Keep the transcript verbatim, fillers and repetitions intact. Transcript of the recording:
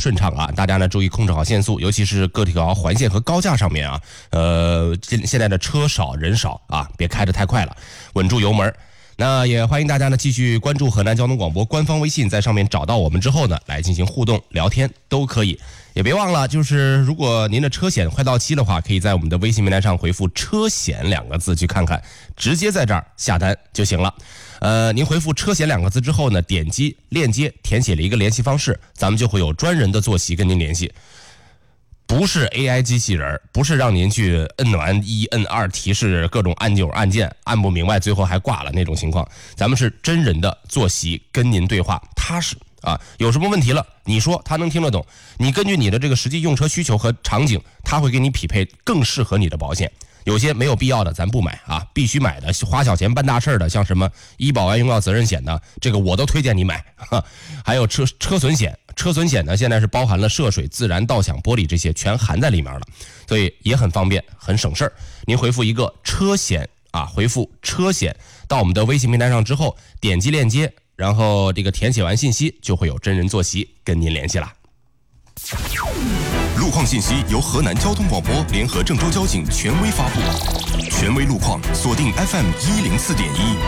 顺畅啊，大家呢注意控制好限速，尤其是各条环线和高架上面啊，呃，现现在的车少人少啊，别开得太快了，稳住油门。那也欢迎大家呢继续关注河南交通广播官方微信，在上面找到我们之后呢，来进行互动聊天都可以。也别忘了，就是如果您的车险快到期的话，可以在我们的微信平台上回复车险两个字去看看，直接在这儿下单就行了。呃，您回复车险两个字之后呢，点击链接填写了一个联系方式，咱们就会有专人的坐席跟您联系。不是 A I 机器人，不是让您去摁完一摁二提示各种按钮按键按不明白最后还挂了那种情况，咱们是真人的坐席跟您对话，踏实啊，有什么问题了你说，他能听得懂，你根据你的这个实际用车需求和场景，他会给你匹配更适合你的保险。有些没有必要的咱不买啊，必须买的花小钱办大事的，像什么医保外用药责任险的，这个我都推荐你买。还有车车损险，车损险呢现在是包含了涉水、自燃、盗抢、玻璃这些全含在里面了，所以也很方便，很省事儿。您回复一个车险啊，回复车险到我们的微信平台上之后，点击链接，然后这个填写完信息，就会有真人坐席跟您联系了。 路况信息由河南交通广播联合郑州交警权威发布，权威路况锁定 F M 一零四点一。